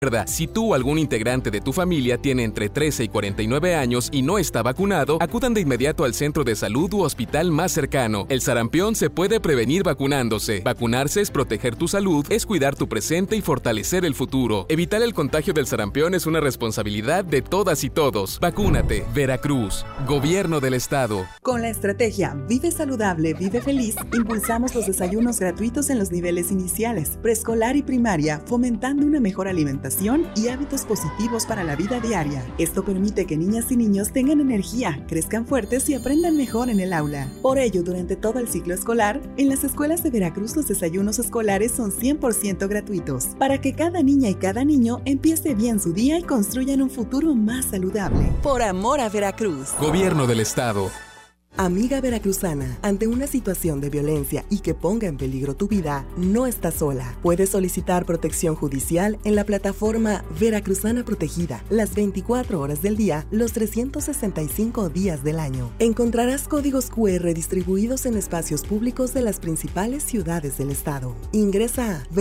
Recuerda, si tú o algún integrante de tu familia tiene entre 13 y 49 años y no está vacunado, acudan de inmediato al centro de salud u hospital más cercano. El sarampión se puede prevenir vacunándose. Vacunarse es proteger tu salud, es cuidar tu presente y fortalecer el futuro. Evitar el contagio del sarampión es una responsabilidad de todas y todos. Vacúnate. Veracruz, Gobierno del Estado. Con la estrategia Vive Saludable, Vive Feliz, impulsamos los desayunos gratuitos en los niveles iniciales, preescolar y primaria, fomentando una mejor alimentación y hábitos positivos para la vida diaria. Esto permite que niñas y niños tengan energía, crezcan fuertes y aprendan mejor en el aula. Por ello, durante todo el ciclo escolar, en las escuelas de Veracruz los desayunos escolares son 100% gratuitos, para que cada niña y cada niño empiece bien su día y construyan un futuro más saludable. Por amor a Veracruz. Gobierno del Estado. Amiga veracruzana, ante una situación de violencia y que ponga en peligro tu vida, no estás sola. Puedes solicitar protección judicial en la plataforma Veracruzana Protegida, las 24 horas del día, los 365 días del año. Encontrarás códigos QR distribuidos en espacios públicos de las principales ciudades del estado. Ingresa a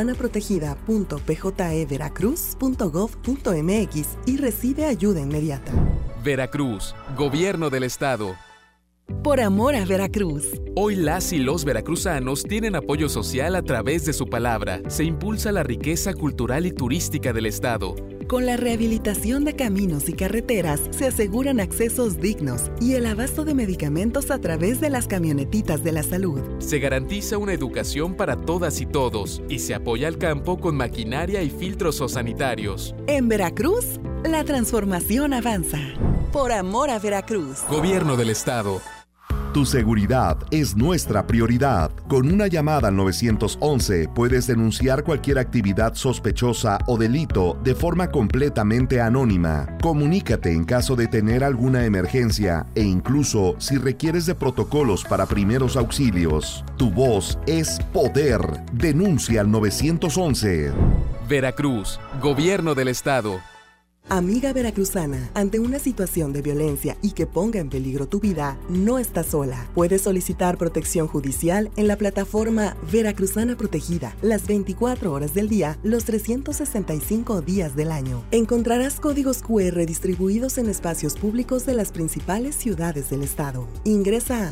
veracruzanaprotegida.pjeveracruz.gov.mx y recibe ayuda inmediata. Veracruz, Gobierno del Estado. Por amor a Veracruz. Hoy las y los veracruzanos tienen apoyo social a través de su palabra. Se impulsa la riqueza cultural y turística del estado. Con la rehabilitación de caminos y carreteras se aseguran accesos dignos y el abasto de medicamentos a través de las camionetitas de la salud. Se garantiza una educación para todas y todos y se apoya al campo con maquinaria y filtros sanitarios. En Veracruz, la transformación avanza. Por amor a Veracruz. Gobierno del Estado. Tu seguridad es nuestra prioridad. Con una llamada al 911 puedes denunciar cualquier actividad sospechosa o delito de forma completamente anónima. Comunícate en caso de tener alguna emergencia e incluso si requieres de protocolos para primeros auxilios. Tu voz es poder. Denuncia al 911. Veracruz, Gobierno del Estado. Amiga veracruzana, ante una situación de violencia y que ponga en peligro tu vida, no estás sola. Puedes solicitar protección judicial en la plataforma Veracruzana Protegida, las 24 horas del día, los 365 días del año. Encontrarás códigos QR distribuidos en espacios públicos de las principales ciudades del estado. Ingresa a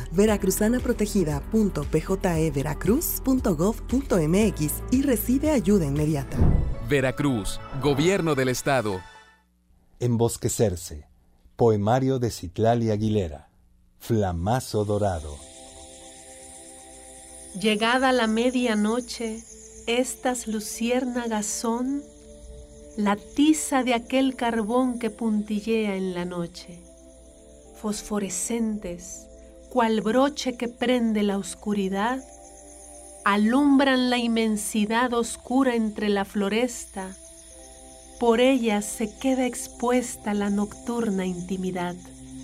veracruzanaprotegida.pjeveracruz.gov.mx y recibe ayuda inmediata. Veracruz, Gobierno del Estado. Embosquecerse. Poemario de Citlali Aguilera. Flamazo dorado. Llegada la medianoche, estas luciérnagas son la tiza de aquel carbón que puntillea en la noche, fosforescentes, cual broche que prende la oscuridad, alumbran la inmensidad oscura entre la floresta. Por ellas se queda expuesta la nocturna intimidad.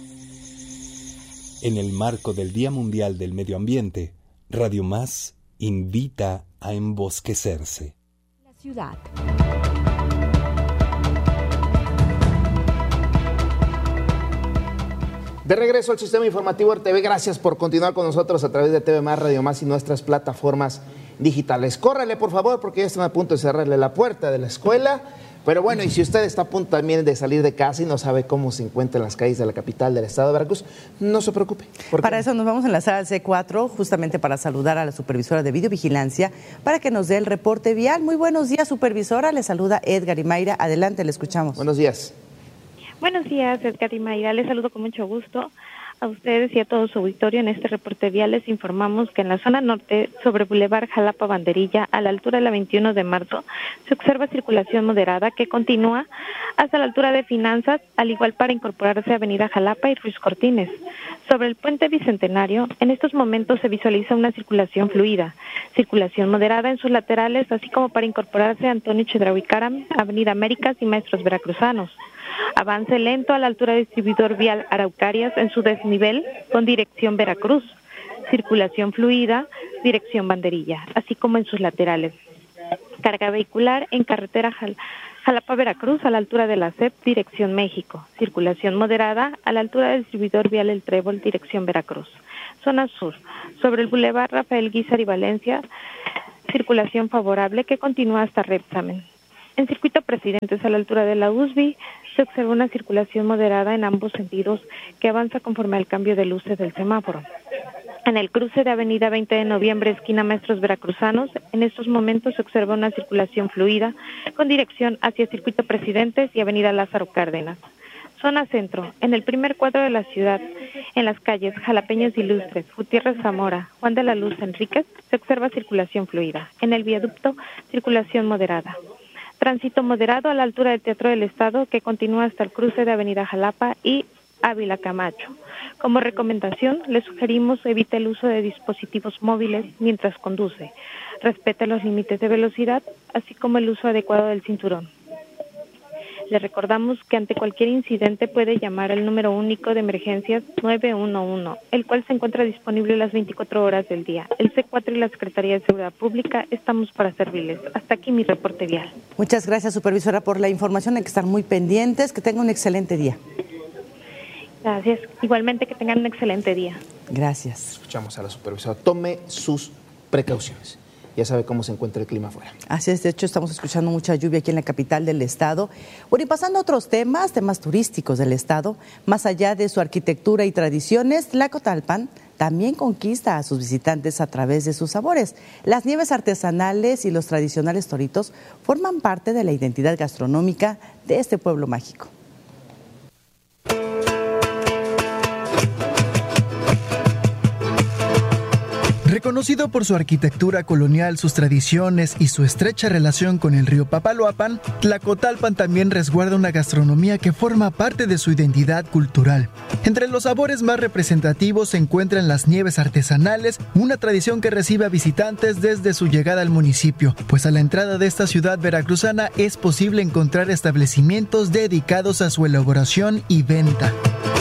En el marco del Día Mundial del Medio Ambiente, Radio Más invita a embosquecerse. La ciudad. De regreso al sistema informativo RTV, gracias por continuar con nosotros a través de TV Más, Radio Más y nuestras plataformas digitales. Córrele, por favor, porque ya están a punto de cerrarle la puerta de la escuela. Pero bueno, y si usted está a punto también de salir de casa y no sabe cómo se encuentran las calles de la capital del estado de Veracruz, no se preocupe. Para eso nos vamos a enlazar al C4, justamente para saludar a la supervisora de videovigilancia, para que nos dé el reporte vial. Muy buenos días, supervisora. Le saluda Edgar y Mayra. Adelante, le escuchamos. Buenos días. Buenos días, Edgar y Mayra. Les saludo con mucho gusto a ustedes y a todo su auditorio. En este reporte vial les informamos que en la zona norte, sobre Boulevard Jalapa Banderilla, a la altura de la 21 de marzo, se observa circulación moderada que continúa hasta la altura de Finanzas, al igual para incorporarse a Avenida Jalapa y Ruiz Cortines. Sobre el puente Bicentenario, en estos momentos se visualiza una circulación fluida, circulación moderada en sus laterales, así como para incorporarse a Antonio Chedraui Caram, Avenida Américas y Maestros Veracruzanos. Avance lento a la altura del distribuidor vial Araucarias en su desnivel con dirección Veracruz. Circulación fluida, dirección Banderilla, así como en sus laterales. Carga vehicular en carretera Jalapa-Veracruz a la altura de la CEP, dirección México. Circulación moderada a la altura del distribuidor vial El Trébol, dirección Veracruz. Zona sur, sobre el bulevar Rafael Guízar y Valencia, circulación favorable que continúa hasta Repsamen. En circuito Presidentes, a la altura de la USB, se observa una circulación moderada en ambos sentidos que avanza conforme al cambio de luces del semáforo. En el cruce de Avenida 20 de Noviembre, esquina Maestros Veracruzanos, en estos momentos se observa una circulación fluida con dirección hacia Circuito Presidentes y Avenida Lázaro Cárdenas. Zona Centro, en el primer cuadro de la ciudad, en las calles Jalapeños Ilustres, Gutiérrez Zamora, Juan de la Luz Enríquez, se observa circulación fluida. En el viaducto, circulación moderada. Tránsito moderado a la altura del Teatro del Estado, que continúa hasta el cruce de Avenida Jalapa y Ávila Camacho. Como recomendación, le sugerimos evite el uso de dispositivos móviles mientras conduce. Respete los límites de velocidad, así como el uso adecuado del cinturón. Le recordamos que ante cualquier incidente puede llamar al número único de emergencias 911, el cual se encuentra disponible las 24 horas del día. El C4 y la Secretaría de Seguridad Pública estamos para servirles. Hasta aquí mi reporte vial. Muchas gracias, supervisora, por la información. Hay que estar muy pendientes. Que tenga un excelente día. Gracias. Igualmente, que tengan un excelente día. Gracias. Escuchamos a la supervisora. Tome sus precauciones. Ya sabe cómo se encuentra el clima afuera. Así es, de hecho estamos escuchando mucha lluvia aquí en la capital del estado. Bueno, y pasando a otros temas turísticos del estado, más allá de su arquitectura y tradiciones, Tlacotalpan también conquista a sus visitantes a través de sus sabores. Las nieves artesanales y los tradicionales toritos forman parte de la identidad gastronómica de este pueblo mágico. Reconocido por su arquitectura colonial, sus tradiciones y su estrecha relación con el río Papaloapan, Tlacotalpan también resguarda una gastronomía que forma parte de su identidad cultural. Entre los sabores más representativos se encuentran las nieves artesanales, una tradición que recibe a visitantes desde su llegada al municipio, pues a la entrada de esta ciudad veracruzana es posible encontrar establecimientos dedicados a su elaboración y venta.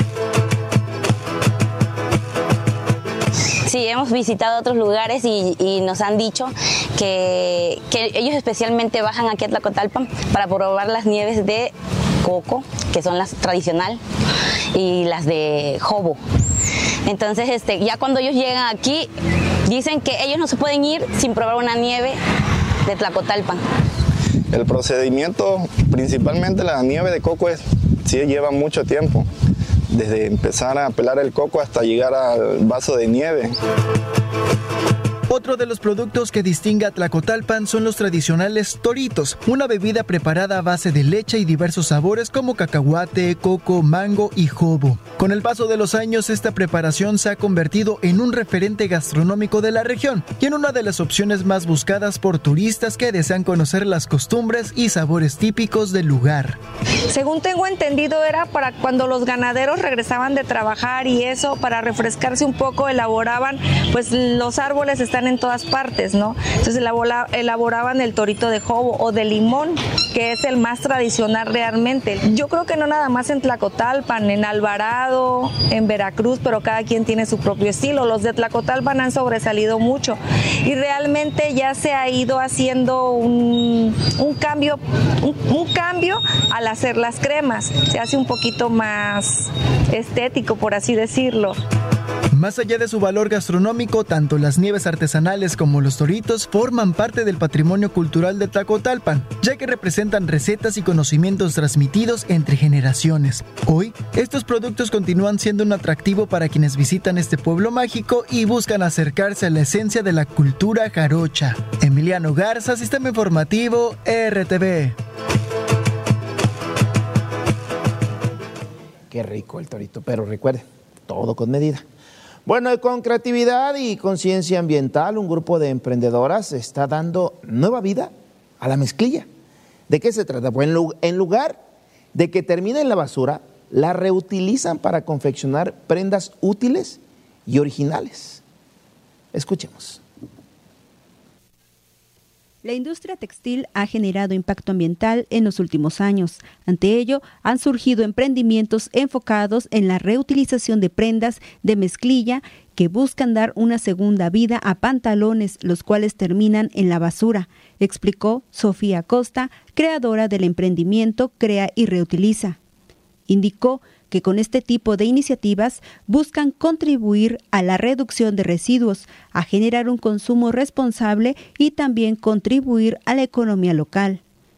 Sí, hemos visitado otros lugares y nos han dicho que ellos especialmente bajan aquí a Tlacotalpan para probar las nieves de coco, que son las tradicional, y las de jobo. Entonces, ya cuando ellos llegan aquí, dicen que ellos no se pueden ir sin probar una nieve de Tlacotalpan. El procedimiento, principalmente la nieve de coco, sí lleva mucho tiempo. Desde empezar a pelar el coco hasta llegar al vaso de nieve. Otro de los productos que distingue a Tlacotalpan son los tradicionales toritos, una bebida preparada a base de leche y diversos sabores como cacahuate, coco, mango y jobo. Con el paso de los años, esta preparación se ha convertido en un referente gastronómico de la región y en una de las opciones más buscadas por turistas que desean conocer las costumbres y sabores típicos del lugar. Según tengo entendido, era para cuando los ganaderos regresaban de trabajar y eso, para refrescarse un poco, elaboraban, pues los árboles están en todas partes, ¿no? Entonces elaboraban el torito de jobo o de limón, que es el más tradicional realmente. Yo creo que no nada más en Tlacotalpan, en Alvarado, en Veracruz, pero cada quien tiene su propio estilo. Los de Tlacotalpan han sobresalido mucho y realmente ya se ha ido haciendo un cambio al hacer las cremas. Se hace un poquito más estético, por así decirlo. Más allá de su valor gastronómico, tanto las nieves artesanales como los toritos forman parte del patrimonio cultural de Tlacotalpan, ya que representan recetas y conocimientos transmitidos entre generaciones. Hoy, estos productos continúan siendo un atractivo para quienes visitan este pueblo mágico y buscan acercarse a la esencia de la cultura jarocha. Emiliano Garza, Sistema Informativo, RTV. Qué rico el torito, pero recuerde, todo con medida. Bueno, con creatividad y conciencia ambiental, un grupo de emprendedoras está dando nueva vida a la mezclilla. ¿De qué se trata? Pues en lugar de que termine en la basura, la reutilizan para confeccionar prendas útiles y originales. Escuchemos. La industria textil ha generado impacto ambiental en los últimos años. Ante ello, han surgido emprendimientos enfocados en la reutilización de prendas de mezclilla que buscan dar una segunda vida a pantalones, los cuales terminan en la basura, explicó Sofía Costa, creadora del emprendimiento Crea y Reutiliza. Indicó que con este tipo de iniciativas buscan contribuir a la reducción de residuos, a generar un consumo responsable y también contribuir a la economía local.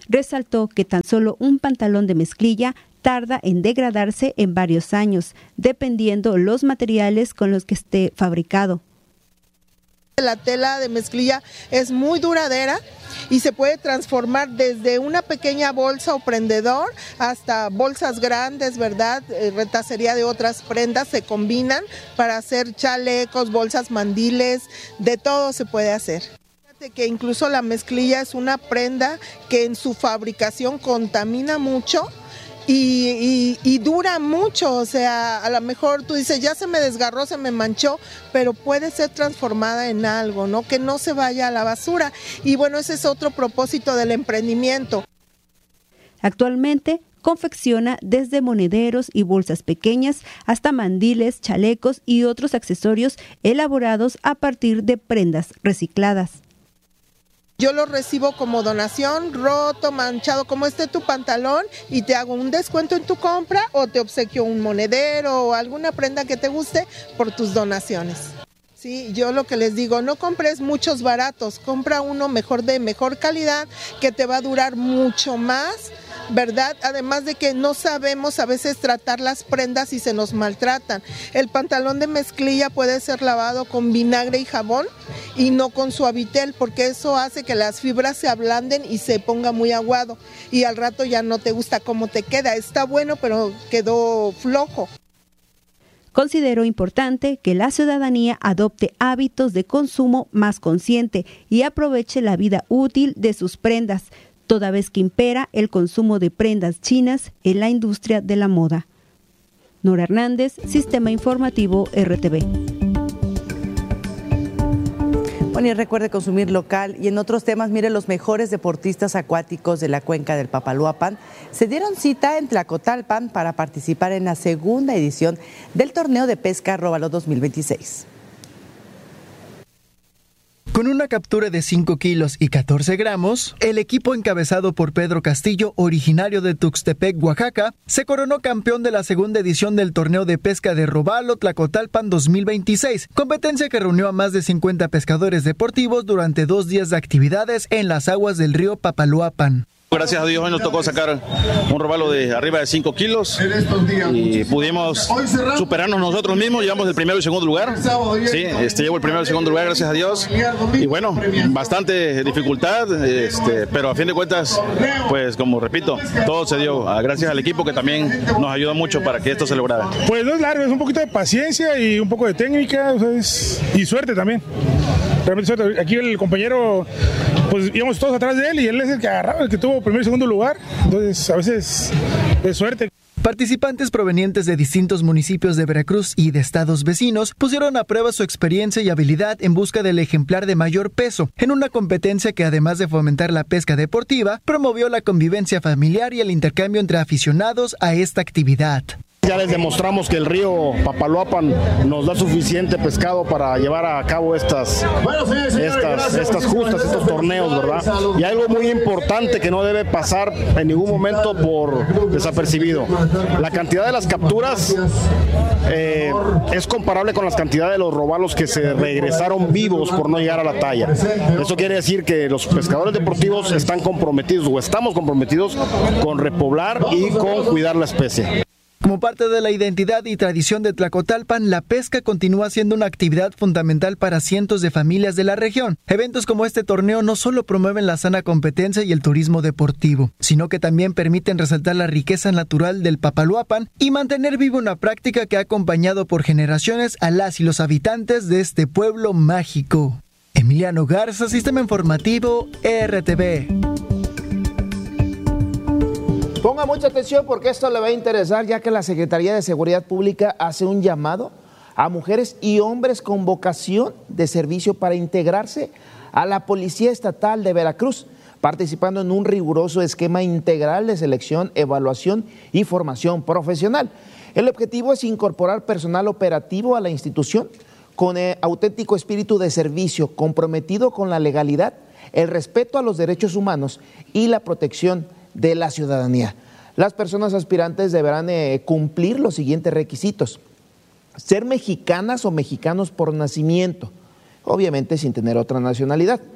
resaltó que tan solo un pantalón de mezclilla tarda en degradarse en varios años, dependiendo los materiales con los que esté fabricado. La tela de mezclilla es muy duradera y se puede transformar desde una pequeña bolsa o prendedor hasta bolsas grandes, ¿verdad? Retacería de otras prendas se combinan para hacer chalecos, bolsas, mandiles, de todo se puede hacer. Fíjate que incluso la mezclilla es una prenda que en su fabricación contamina mucho. Y dura mucho, o sea, a lo mejor tú dices, ya se me desgarró, se me manchó, pero puede ser transformada en algo, ¿no? Que no se vaya a la basura. Y bueno, ese es otro propósito del emprendimiento. Actualmente confecciona desde monederos y bolsas pequeñas hasta mandiles, chalecos y otros accesorios elaborados a partir de prendas recicladas. Yo lo recibo como donación, roto, manchado, como esté tu pantalón, y te hago un descuento en tu compra o te obsequio un monedero o alguna prenda que te guste por tus donaciones. Sí, yo lo que les digo, no compres muchos baratos, compra uno mejor de mejor calidad que te va a durar mucho más, ¿verdad? Además de que no sabemos a veces tratar las prendas y se nos maltratan. El pantalón de mezclilla puede ser lavado con vinagre y jabón y no con Suavitel, porque eso hace que las fibras se ablanden y se ponga muy aguado y al rato ya no te gusta cómo te queda. Está bueno, pero quedó flojo. Considero importante que la ciudadanía adopte hábitos de consumo más consciente y aproveche la vida útil de sus prendas, toda vez que impera el consumo de prendas chinas en la industria de la moda. Nora Hernández, Sistema Informativo RTV. Bueno, y recuerde consumir local. Y en otros temas, mire, los mejores deportistas acuáticos de la cuenca del Papaloapan se dieron cita en Tlacotalpan para participar en la segunda edición del torneo de pesca Róbalo 2026. Con una captura de 5 kilos y 14 gramos, el equipo encabezado por Pedro Castillo, originario de Tuxtepec, Oaxaca, se coronó campeón de la segunda edición del torneo de pesca de Róbalo Tlacotalpan 2026, competencia que reunió a más de 50 pescadores deportivos durante 2 días de actividades en las aguas del río Papaloapan. Gracias a Dios hoy nos tocó sacar un robalo de arriba de 5 kilos y pudimos superarnos nosotros mismos, llevamos el primero y segundo lugar. Sí, llevo el primero y segundo lugar, gracias a Dios. Y bueno, bastante dificultad, pero a fin de cuentas, pues como repito, todo se dio gracias al equipo que también nos ayudó mucho para que esto se lograra. Pues no es largo, es un poquito de paciencia y un poco de técnica, y suerte también. Realmente suerte. Aquí el compañero, pues íbamos todos atrás de él y él es el que agarraba, el que tuvo primer y segundo lugar, entonces a veces es suerte. Participantes provenientes de distintos municipios de Veracruz y de estados vecinos pusieron a prueba su experiencia y habilidad en busca del ejemplar de mayor peso, en una competencia que además de fomentar la pesca deportiva, promovió la convivencia familiar y el intercambio entre aficionados a esta actividad. Ya les demostramos que el río Papaloapan nos da suficiente pescado para llevar a cabo estas justas, estos torneos, ¿verdad? Y algo muy importante que no debe pasar en ningún momento por desapercibido. La cantidad de las capturas es comparable con la cantidad de los robalos que se regresaron vivos por no llegar a la talla. Eso quiere decir que los pescadores deportivos están comprometidos o estamos comprometidos con repoblar y con cuidar la especie. Como parte de la identidad y tradición de Tlacotalpan, la pesca continúa siendo una actividad fundamental para cientos de familias de la región. Eventos como este torneo no solo promueven la sana competencia y el turismo deportivo, sino que también permiten resaltar la riqueza natural del Papaloapan y mantener viva una práctica que ha acompañado por generaciones a las y los habitantes de este pueblo mágico. Emiliano Garza, Sistema Informativo, RTV. Ponga mucha atención porque esto le va a interesar, ya que la Secretaría de Seguridad Pública hace un llamado a mujeres y hombres con vocación de servicio para integrarse a la Policía Estatal de Veracruz, participando en un riguroso esquema integral de selección, evaluación y formación profesional. El objetivo es incorporar personal operativo a la institución con auténtico espíritu de servicio, comprometido con la legalidad, el respeto a los derechos humanos y la protección de la ciudadanía. Las personas aspirantes deberán cumplir los siguientes requisitos: ser mexicanas o mexicanos por nacimiento, obviamente sin tener otra nacionalidad,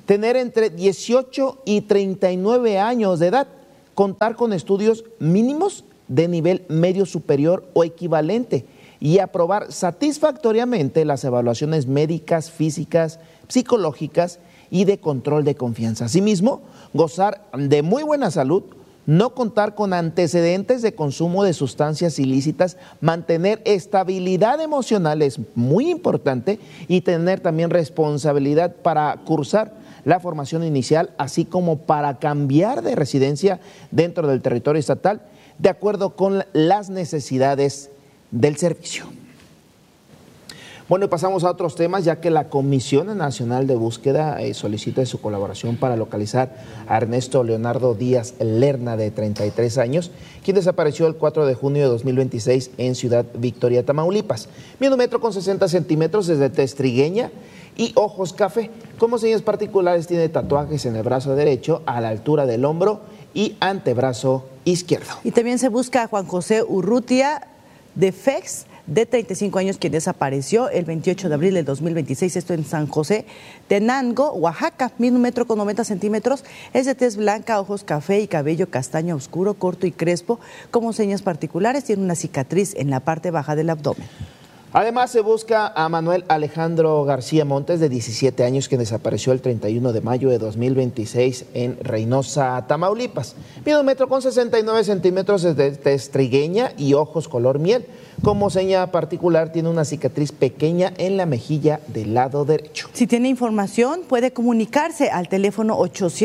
tener entre 18 y 39 años de edad, contar con estudios mínimos de nivel medio superior o equivalente y aprobar satisfactoriamente las evaluaciones médicas, físicas, psicológicas y de control de confianza. Asimismo, gozar de muy buena salud, no contar con antecedentes de consumo de sustancias ilícitas, mantener estabilidad emocional es muy importante y tener también responsabilidad para cursar la formación inicial, así como para cambiar de residencia dentro del territorio estatal, de acuerdo con las necesidades del servicio. Bueno, y pasamos a otros temas, ya que la Comisión Nacional de Búsqueda solicita su colaboración para localizar a Ernesto Leonardo Díaz Lerna, de 33 años, quien desapareció el 4 de junio de 2026 en Ciudad Victoria, Tamaulipas. Mide 1,60 m desde tez trigueña y ojos café. Como señas particulares, tiene tatuajes en el brazo derecho a la altura del hombro y antebrazo izquierdo. Y también se busca a Juan José Urrutia de FEX, de 35 años, quien desapareció el 28 de abril del 2026, esto en San José Tenango, Oaxaca. Mide 1,90 m, es de tez blanca, ojos café y cabello castaño oscuro, corto y crespo. Como señas particulares, tiene una cicatriz en la parte baja del abdomen. Además, se busca a Manuel Alejandro García Montes, de 17 años, que desapareció el 31 de mayo de 2026 en Reynosa, Tamaulipas. Mide 1,69 m, de tez trigueña y ojos color miel. Como seña particular, tiene una cicatriz pequeña en la mejilla del lado derecho. Si tiene información, puede comunicarse al teléfono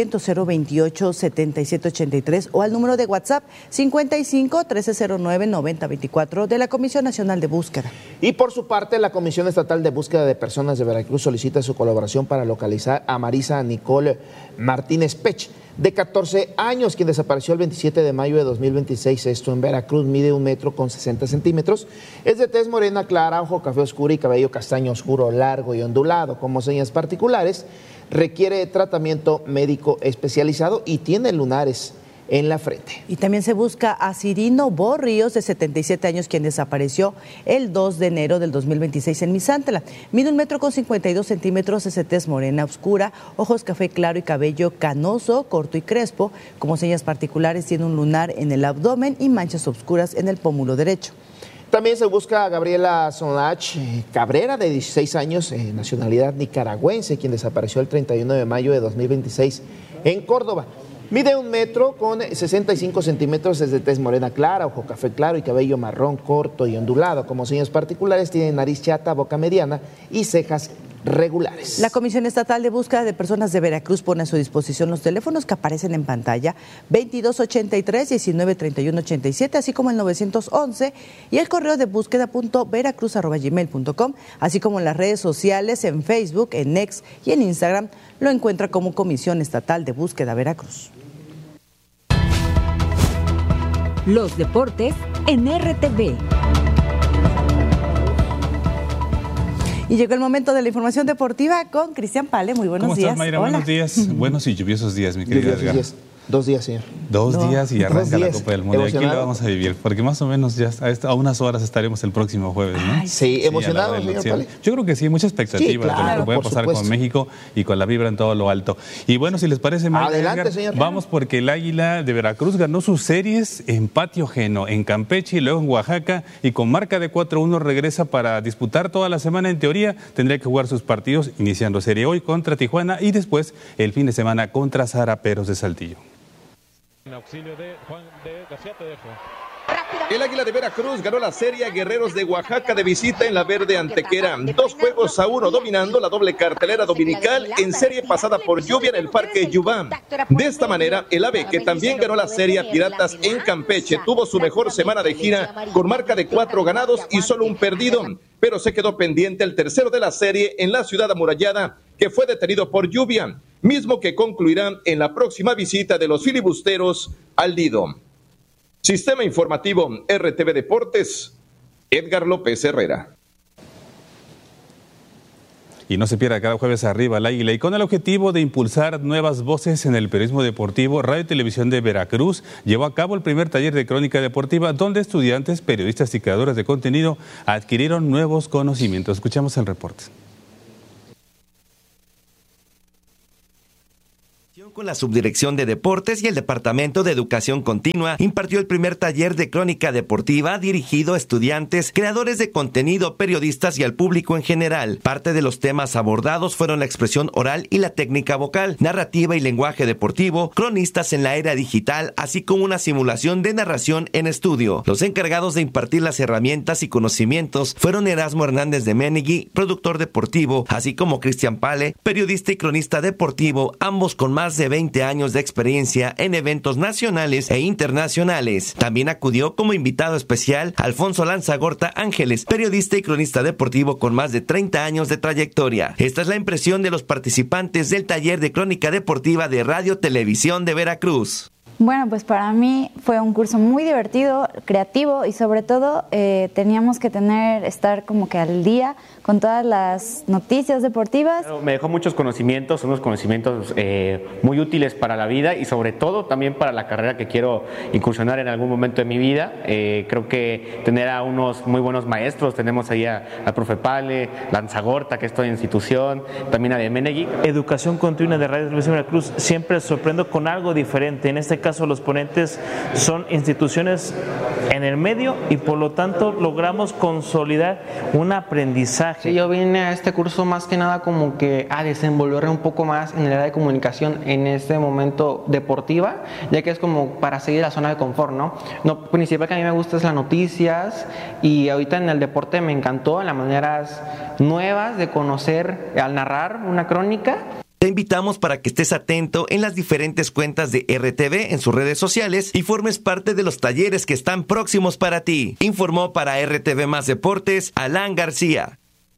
800-028-7783 o al número de WhatsApp 55-1309-9024 de la Comisión Nacional de Búsqueda. Y por su parte, la Comisión Estatal de Búsqueda de Personas de Veracruz solicita su colaboración para localizar a Marisa Nicole Martínez Pech, de 14 años, quien desapareció el 27 de mayo de 2026, esto en Veracruz. Mide 1,60 m, es de tez morena clara, ojo café oscuro y cabello castaño oscuro, largo y ondulado. Como señas particulares, requiere tratamiento médico especializado y tiene lunares en la frente. Y también se busca a Cirino Borríos, de 77 años, quien desapareció el 2 de enero del 2026 en Misantla. Mide 1,52 m, es de tez morena oscura, ojos café claro y cabello canoso, corto y crespo. Como señas particulares, tiene un lunar en el abdomen y manchas oscuras en el pómulo derecho. También se busca a Gabriela Sonach Cabrera, de 16 años, nacionalidad nicaragüense, quien desapareció el 31 de mayo de 2026 en Córdoba. Mide 1,65 m, es de tez morena clara, ojo café claro y cabello marrón corto y ondulado. Como señas particulares, tiene nariz chata, boca mediana y cejas regulares. La Comisión Estatal de Búsqueda de Personas de Veracruz pone a su disposición los teléfonos que aparecen en pantalla, 2283-193187, así como el 911 y el correo de búsqueda.veracruz@gmail.com, así como en las redes sociales, en Facebook, en X y en Instagram. Lo encuentra como Comisión Estatal de Búsqueda Veracruz. Los deportes en RTV. Y llegó el momento de la información deportiva con Cristian Pale. Muy buenos días. ¿Cómo estás, Mayra? Hola. Buenos días. Buenos y lluviosos días, mi querida Edgar. 2 días, señor. Dos días y arranca 2 días. la Copa del Mundo. Y aquí lo vamos a vivir, porque más o menos ya a unas horas estaremos el próximo jueves, ¿no? Ay, sí, emocionado, señor Pale. Yo creo que sí, mucha expectativa, Sí, claro, de lo que puede por pasar supuesto. con México y con la vibra en todo lo alto. Y bueno, si les parece, Mayra, Adelante, Edgar, señor. vamos, porque el Águila de Veracruz ganó sus series en patio ajeno, en Campeche y luego en Oaxaca, y con marca de 4-1 regresa para disputar toda la semana. En teoría tendría que jugar sus partidos, iniciando serie hoy contra Tijuana y después el fin de semana contra Zaraperos de Saltillo. En auxilio de Juan de García Tedejo. El Águila de Veracruz ganó la serie a Guerreros de Oaxaca de visita en la Verde Antequera. 2-1 dominando la doble cartelera dominical en serie pasada por lluvia en el Parque Yubán. De esta manera, el AVE, que también ganó la serie a Piratas en Campeche, tuvo su mejor semana de gira con marca de 4 ganados y solo un perdido, pero se quedó pendiente el tercero de la serie en la ciudad amurallada, que fue detenido por lluvia, mismo que concluirá en la próxima visita de los filibusteros al Lido. Sistema Informativo RTV Deportes, Edgar López Herrera. Y no se pierda cada jueves Arriba el Águila. Y con el objetivo de impulsar nuevas voces en el periodismo deportivo, Radio y Televisión de Veracruz llevó a cabo el primer taller de crónica deportiva, donde estudiantes, periodistas y creadores de contenido adquirieron nuevos conocimientos. Escuchamos el reporte. Con la Subdirección de Deportes y el Departamento de Educación Continua, impartió el primer taller de crónica deportiva dirigido a estudiantes, creadores de contenido, periodistas y al público en general. Parte de los temas abordados fueron la expresión oral y la técnica vocal, narrativa y lenguaje deportivo, cronistas en la era digital, así como una simulación de narración en estudio. Los encargados de impartir las herramientas y conocimientos fueron Erasmo Hernández de Menegui, productor deportivo, así como Cristian Pale, periodista y cronista deportivo, ambos con más de 20 años de experiencia en eventos nacionales e internacionales. También acudió como invitado especial Alfonso Lanzagorta Ángeles, periodista y cronista deportivo con más de 30 años de trayectoria. Esta es la impresión de los participantes del taller de crónica deportiva de Radio Televisión de Veracruz. Bueno, pues para mí fue un curso muy divertido, creativo y sobre todo teníamos que estar como que al día con todas las noticias deportivas. Me dejó muchos conocimientos, unos conocimientos muy útiles para la vida y sobre todo también para la carrera que quiero incursionar en algún momento de mi vida. Creo que tener a unos muy buenos maestros, tenemos ahí al profe Pale, Lanzagorta, que estoy en institución, también a de Menegui. Educación continua de Radio Televisión Veracruz, siempre sorprendo con algo diferente. En este caso los ponentes son instituciones en el medio y por lo tanto logramos consolidar un aprendizaje. Sí, yo vine a este curso más que nada como que a desenvolverme un poco más en el área de comunicación en este momento deportiva, ya que es como para seguir la zona de confort, ¿no? Lo principal que a mí me gusta es las noticias y ahorita en el deporte me encantó las maneras nuevas de conocer al narrar una crónica. Te invitamos para que estés atento en las diferentes cuentas de RTV en sus redes sociales y formes parte de los talleres que están próximos para ti. Informó para RTV Más Deportes, Alan García.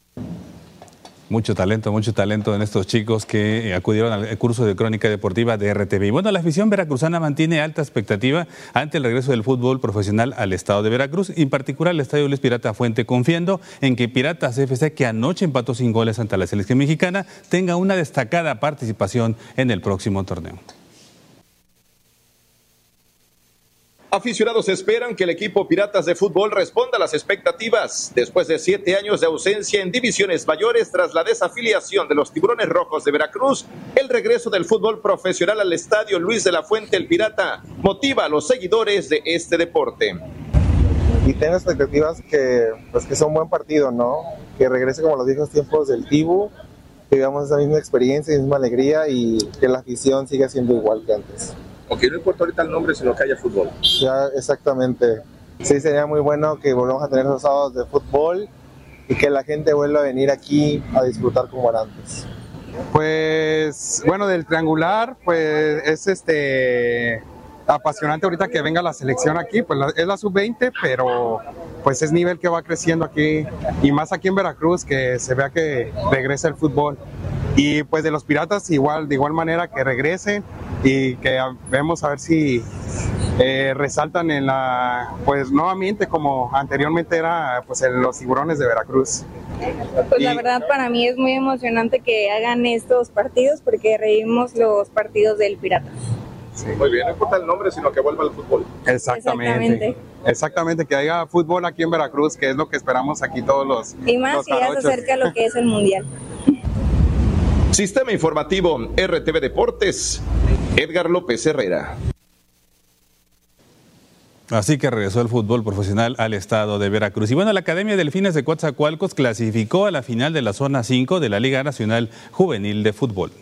Mucho talento en estos chicos que acudieron al curso de crónica deportiva de RTV. Y bueno, la afición veracruzana mantiene alta expectativa ante el regreso del fútbol profesional al estado de Veracruz, en particular el Estadio Luis Pirata Fuente, confiando en que Piratas FC, que anoche empató sin goles ante la selección mexicana, tenga una destacada participación en el próximo torneo. Aficionados esperan que el equipo Piratas de Fútbol responda a las expectativas después de 7 años de ausencia en divisiones mayores tras la desafiliación de los Tiburones Rojos de Veracruz. El regreso del fútbol profesional al estadio Luis de la Fuente el Pirata motiva a los seguidores de este deporte. Y tengo expectativas que sea un buen partido, ¿no? Que regrese como los viejos tiempos del Tibu, que vivamos esa misma experiencia y misma alegría y que la afición siga siendo igual que antes. Aunque no importa ahorita el nombre, sino que haya fútbol. Ya, exactamente. Sí, sería muy bueno que volvamos a tener esos sábados de fútbol y que la gente vuelva a venir aquí a disfrutar como era antes. Pues, bueno, del triangular, pues es apasionante ahorita que venga la selección aquí, pues es la sub-20, pero pues es nivel que va creciendo aquí y más aquí en Veracruz, que se vea que regresa el fútbol. Y pues de los Piratas de igual manera que regresen y que vemos a ver si resaltan en pues nuevamente como anteriormente era pues en los Tiburones de Veracruz. Pues la verdad para mí es muy emocionante que hagan estos partidos porque revivimos los partidos del Pirata. Sí. Muy bien, no importa el nombre, sino que vuelva al fútbol. Exactamente, que haya fútbol aquí en Veracruz, que es lo que esperamos aquí todos los y más los si ya se acerca lo que es el Mundial. Sistema Informativo RTV Deportes, Edgar López Herrera. Así que regresó el fútbol profesional al estado de Veracruz. Y bueno, la Academia Delfines de Coatzacoalcos clasificó a la final de la zona 5 de la Liga Nacional Juvenil de Fútbol.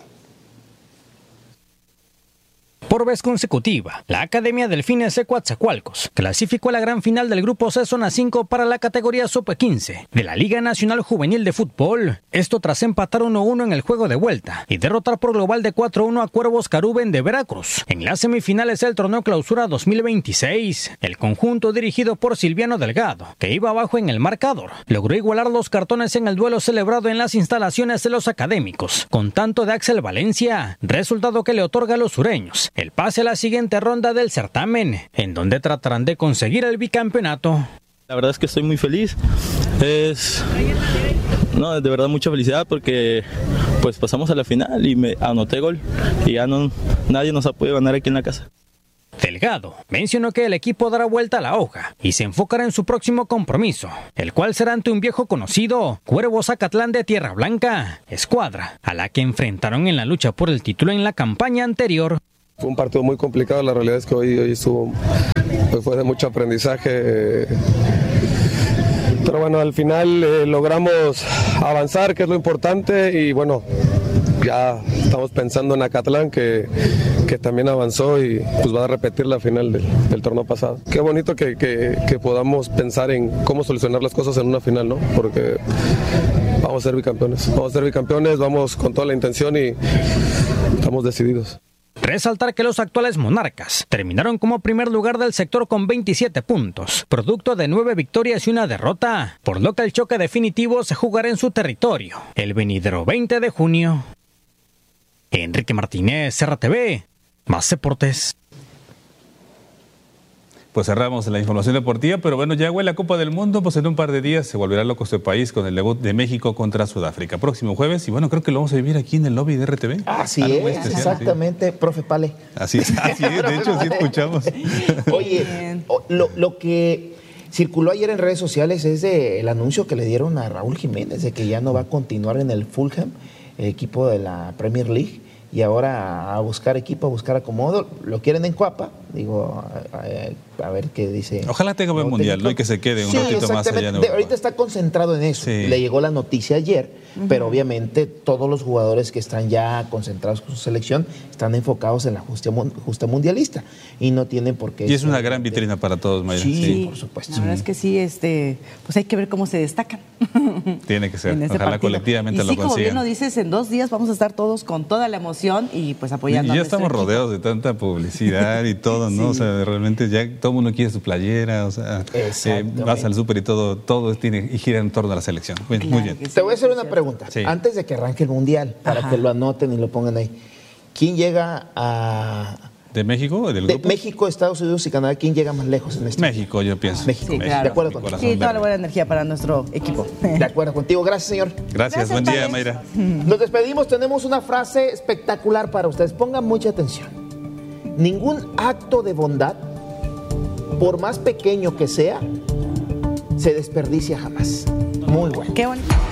Por vez consecutiva, la Academia Delfines de Coatzacoalcos clasificó a la gran final del Grupo C Zona 5 para la categoría Sub-15 de la Liga Nacional Juvenil de Fútbol. Esto tras empatar 1-1 en el juego de vuelta y derrotar por global de 4-1 a Cuervos Caruben de Veracruz en las semifinales del Torneo Clausura 2026. El conjunto dirigido por Silviano Delgado, que iba abajo en el marcador, logró igualar los cartones en el duelo celebrado en las instalaciones de los académicos, con tanto de Axel Valencia, resultado que le otorga a los sureños el pase a la siguiente ronda del certamen, en donde tratarán de conseguir el bicampeonato. La verdad es que estoy muy feliz, es de verdad mucha felicidad porque pues pasamos a la final y me anoté gol y ya nadie nos ha podido ganar aquí en la casa. Delgado mencionó que el equipo dará vuelta a la hoja y se enfocará en su próximo compromiso, el cual será ante un viejo conocido, Cuervo Zacatlán de Tierra Blanca, escuadra a la que enfrentaron en la lucha por el título en la campaña anterior. Fue un partido muy complicado, la realidad es que hoy fue de mucho aprendizaje, pero bueno, al final logramos avanzar, que es lo importante, y bueno, ya estamos pensando en Acatlán, que también avanzó y pues va a repetir la final del torneo pasado. Qué bonito que podamos pensar en cómo solucionar las cosas en una final, ¿no? Porque vamos a ser bicampeones, vamos con toda la intención y estamos decididos. Resaltar que los actuales monarcas terminaron como primer lugar del sector con 27 puntos, producto de 9 victorias y una derrota, por lo que el choque definitivo se jugará en su territorio el venidero 20 de junio. Enrique Martínez, RTV, Más Deportes. Pues cerramos la información deportiva, pero bueno, ya huele la Copa del Mundo, pues en un par de días se volverá loco este país con el debut de México contra Sudáfrica. Próximo jueves, y bueno, creo que lo vamos a vivir aquí en el lobby de RTV. Así es, especial, exactamente, sí. Profe Pale. Así es, de hecho sí escuchamos. Oye, lo que circuló ayer en redes sociales es el anuncio que le dieron a Raúl Jiménez de que ya no va a continuar en el Fulham, el equipo de la Premier League, y ahora a buscar equipo, a buscar acomodo. Lo quieren en Cuapa, digo, a ver qué dice. Ojalá tenga buen mundial, ¿no? Y que se quede un ratito más allá en Europa. Ahorita está concentrado en eso. Sí. Le llegó la noticia ayer, pero obviamente todos los jugadores que están ya concentrados con su selección están enfocados en la justa mundialista y no tienen por qué. Y es una gran vitrina para todos, Mayra. Sí, por supuesto. La verdad es que sí, pues hay que ver cómo se destacan. Tiene que ser. Ojalá partido. Colectivamente lo consigan. Como bien lo dices, en 2 días vamos a estar todos con toda la emoción y pues apoyando. Y ya estamos rodeados de tanta publicidad y todo, ¿no? Sí. O sea, realmente ya todo el mundo quiere su playera, o sea, vas al súper y todo tiene y gira en torno a la selección. Muy bien. Te voy a hacer una pregunta. Sí. Antes de que arranque el mundial, para que lo anoten y lo pongan ahí. ¿Quién llega a ¿De México? ¿Del grupo? De México, Estados Unidos y Canadá, ¿quién llega más lejos en este? México, yo pienso. México, sí, claro. De acuerdo contigo. Sí, toda la buena energía para nuestro equipo. De acuerdo contigo. Gracias, señor. Gracias, buen día, Mayra. Nos despedimos, tenemos una frase espectacular para ustedes. Pongan mucha atención. Ningún acto de bondad, por más pequeño que sea, se desperdicia jamás. Muy bueno. Qué bonito.